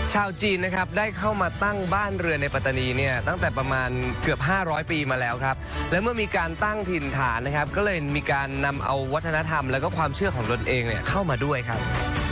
ชาวจีนนะครับได้เข้ามาตั้งบ้านเรือนในปัตตานีเนี่ยตั้งแต่ประมาณเกือบ500 ปีมาแล้วครับและเมื่อมีการตั้งถิ่นฐานนะครับก็เลยมีการนำเอาวัฒนธรรมแล้วก็ความเชื่อของตนเองเนี่ยเข้ามาด้วยครับ